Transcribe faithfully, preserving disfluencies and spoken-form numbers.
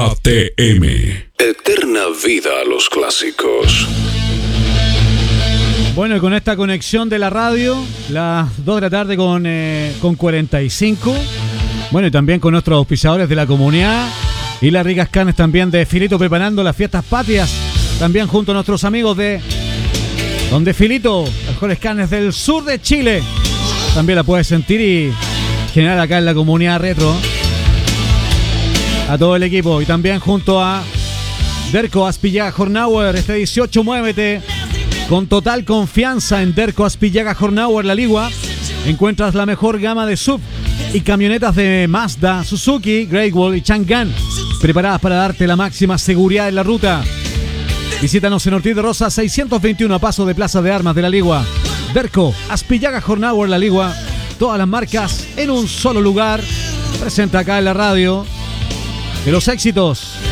A T M. Eterna vida a los clásicos. Bueno, y con esta conexión de la radio, las dos de la tarde con, eh, con cuarenta y cinco. Bueno, y también con nuestros auspiciadores de la comunidad y las ricas carnes también de Filito preparando las fiestas patrias. También junto a nuestros amigos de Donde Filito, las mejores carnes del sur de Chile. También la puedes sentir y generar acá en la comunidad retro. A todo el equipo. Y también junto a Derco Aspillaga Hornauer. Este dieciocho, muévete con total confianza en Derco Aspillaga Hornauer, La Ligua. Encuentras la mejor gama de sub y camionetas de Mazda, Suzuki, Great Wall y Chang'an, preparadas para darte la máxima seguridad en la ruta. Visítanos en Ortiz de Rosa seiscientos veintiuno, a paso de Plaza de Armas de La Ligua. Derco Aspillaga Hornauer, La Ligua. Todas las marcas en un solo lugar. Presenta acá en la radio de los éxitos